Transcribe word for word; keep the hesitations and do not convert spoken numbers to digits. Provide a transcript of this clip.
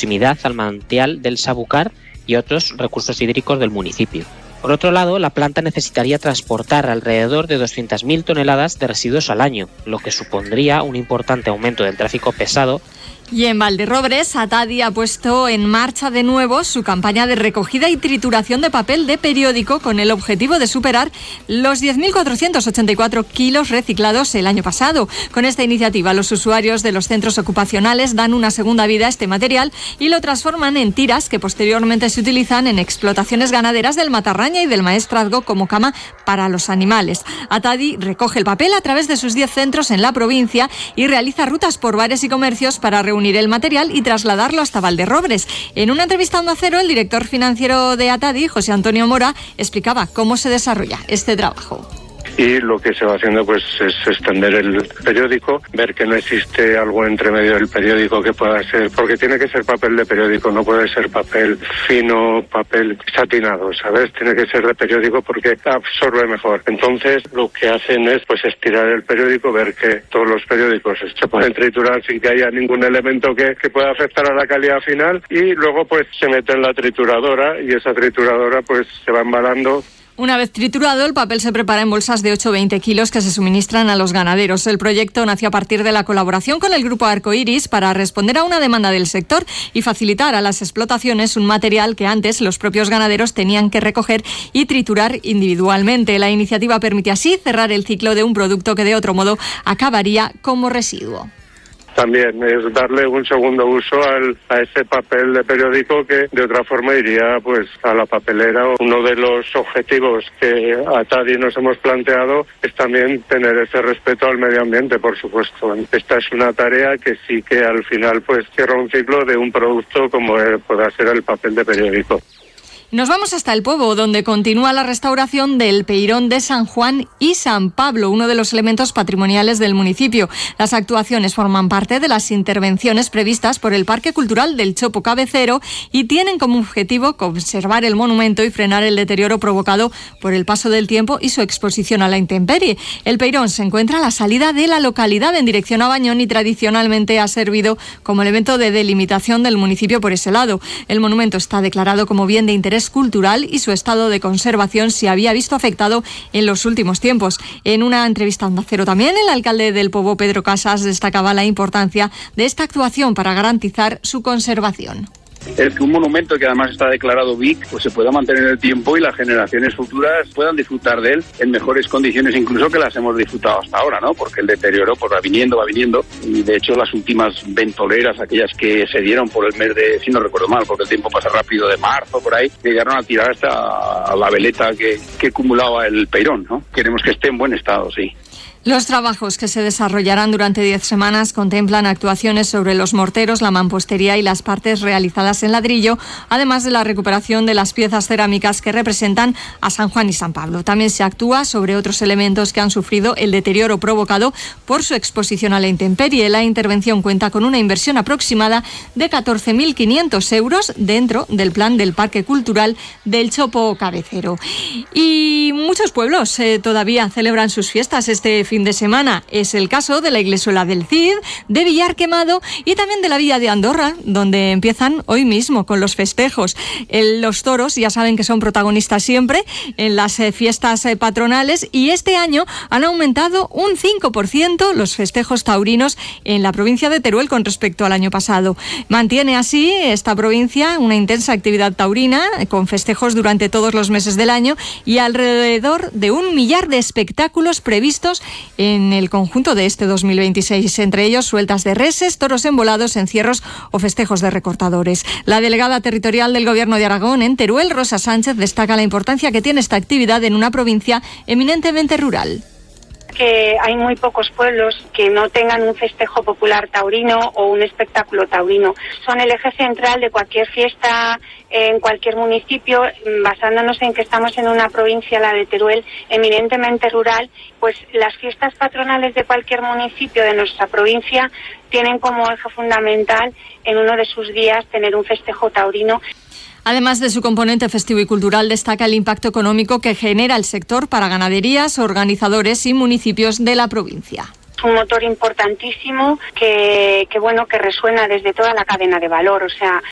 proximidad al manantial del Sabucar y otros recursos hídricos del municipio. Por otro lado, la planta necesitaría transportar alrededor de doscientas mil toneladas de residuos al año, lo que supondría un importante aumento del tráfico pesado. Y en Valderrobres, Atadi ha puesto en marcha de nuevo su campaña de recogida y trituración de papel de periódico con el objetivo de superar los diez mil cuatrocientos ochenta y cuatro kilos reciclados el año pasado. Con esta iniciativa, los usuarios de los centros ocupacionales dan una segunda vida a este material y lo transforman en tiras que posteriormente se utilizan en explotaciones ganaderas del Matarraña y del Maestrazgo como cama para los animales. Atadi recoge el papel a través de sus diez centros en la provincia y realiza rutas por bares y comercios para reunir el material y trasladarlo hasta Valderrobres. En una entrevista a Onda Cero, el director financiero de Atadi, José Antonio Mora, explicaba cómo se desarrolla este trabajo. Y lo que se va haciendo pues es extender el periódico, ver que no existe algo entre medio del periódico que pueda ser, porque tiene que ser papel de periódico, no puede ser papel fino, papel satinado, ¿sabes? Tiene que ser de periódico porque absorbe mejor. Entonces lo que hacen es pues estirar el periódico, ver que todos los periódicos se pueden triturar sin que haya ningún elemento que, que pueda afectar a la calidad final, y luego pues se mete en la trituradora y esa trituradora pues se va embalando. Una vez triturado, el papel se prepara en bolsas de ocho a veinte kilos que se suministran a los ganaderos. El proyecto nació a partir de la colaboración con el Grupo Arcoiris para responder a una demanda del sector y facilitar a las explotaciones un material que antes los propios ganaderos tenían que recoger y triturar individualmente. La iniciativa permite así cerrar el ciclo de un producto que de otro modo acabaría como residuo. También es darle un segundo uso al, a ese papel de periódico que de otra forma iría pues a la papelera. Uno de los objetivos que a Atadi nos hemos planteado es también tener ese respeto al medio ambiente, por supuesto. Esta es una tarea que sí que al final pues cierra un ciclo de un producto como pueda ser el papel de periódico. Nos vamos hasta el Pobo, donde continúa la restauración del Peirón de San Juan y San Pablo, uno de los elementos patrimoniales del municipio. Las actuaciones forman parte de las intervenciones previstas por el Parque Cultural del Chopo Cabecero y tienen como objetivo conservar el monumento y frenar el deterioro provocado por el paso del tiempo y su exposición a la intemperie. El Peirón se encuentra a la salida de la localidad en dirección a Bañón y tradicionalmente ha servido como elemento de delimitación del municipio por ese lado. El monumento está declarado como bien de interés cultural y su estado de conservación se había visto afectado en los últimos tiempos. En una entrevista a Onda Cero también, el alcalde del Pobo, Pedro Casas, destacaba la importancia de esta actuación para garantizar su conservación. El que un monumento que además está declarado B I C pues se pueda mantener en el tiempo y las generaciones futuras puedan disfrutar de él en mejores condiciones incluso que las hemos disfrutado hasta ahora, ¿no? Porque el deterioro pues va viniendo, va viniendo y de hecho las últimas ventoleras, aquellas que se dieron por el mes de, si no recuerdo mal, porque el tiempo pasa rápido, de marzo por ahí, llegaron a tirar hasta la veleta que, que acumulaba el Peirón, ¿no? Queremos que esté en buen estado, sí. Los trabajos que se desarrollarán durante diez semanas contemplan actuaciones sobre los morteros, la mampostería y las partes realizadas en ladrillo, además de la recuperación de las piezas cerámicas que representan a San Juan y San Pablo. También se actúa sobre otros elementos que han sufrido el deterioro provocado por su exposición a la intemperie. La intervención cuenta con una inversión aproximada de catorce mil quinientos euros dentro del plan del Parque Cultural del Chopo Cabecero. Y muchos pueblos eh, todavía celebran sus fiestas este fin de semana. Es el caso de la Iglesuela del Cid, de Villar Quemado y también de la Villa de Andorra, donde empiezan hoy mismo con los festejos. El, los toros ya saben que son protagonistas siempre en las eh, fiestas eh, patronales y este año han aumentado un cinco por ciento los festejos taurinos en la provincia de Teruel con respecto al año pasado. Mantiene así esta provincia una intensa actividad taurina eh, con festejos durante todos los meses del año y alrededor de un millar de espectáculos previstos en el conjunto de este dos mil veintiséis, entre ellos sueltas de reses, toros embolados, encierros o festejos de recortadores. La delegada territorial del Gobierno de Aragón en Teruel, Rosa Sánchez, destaca la importancia que tiene esta actividad en una provincia eminentemente rural. Que hay muy pocos pueblos que no tengan un festejo popular taurino o un espectáculo taurino. Son el eje central de cualquier fiesta en cualquier municipio, basándonos en que estamos en una provincia, la de Teruel, eminentemente rural, pues las fiestas patronales de cualquier municipio de nuestra provincia tienen como eje fundamental en uno de sus días tener un festejo taurino. Además de su componente festivo y cultural, destaca el impacto económico que genera el sector para ganaderías, organizadores y municipios de la provincia. Un motor importantísimo que, que bueno que resuena desde toda la cadena de valor, o sea,